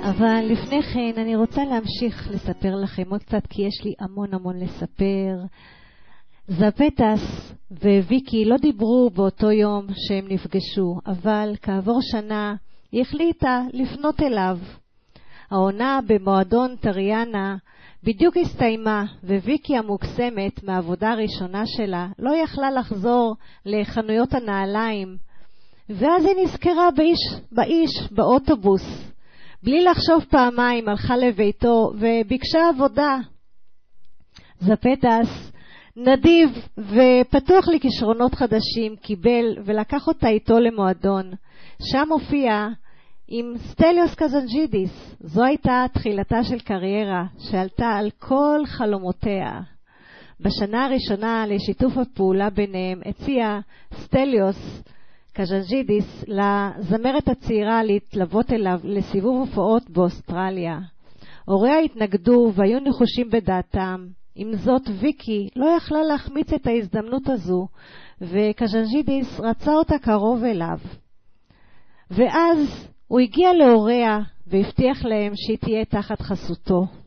אבל לפני כן אני רוצה להמשיך לספר לכם עוד קצת, כי יש לי המון לספר. זפטס וויקי לא דיברו באותו יום שהם נפגשו, אבל כעבור שנה היא החליטה לפנות אליו. העונה במועדון טריאנה בדיוק הסתיימה, וויקי המוקסמת מהעבודה הראשונה שלה לא יכלה לחזור לחנויות הנעליים, ואז היא נזכרה באיש באוטובוס. בלי לחשוב פעמיים הלכה לביתו וביקשה עבודה. זפטס, נדיב ופתוח לכישרונות חדשים, קיבל ולקח אותה איתו למועדון. שם הופיע עם סטליוס קזנג'ידיס. זו הייתה תחילתה של קריירה שעלתה על כל חלומותיה. בשנה הראשונה לשיתוף הפעולה ביניהם הציע סטליוס קזנג'ידיס לזמרת הצעירה להתלוות אליו לסיבוב הופעות באוסטרליה. הוריה התנגדו והיו נחושים בדעתם. עם זאת ויקי לא יכלה להחמיץ את ההזדמנות הזו, וקזנג'ידיס רצה אותה קרוב אליו. ואז הוא הגיע להוריה והבטיח להם שהיא תהיה תחת חסותו.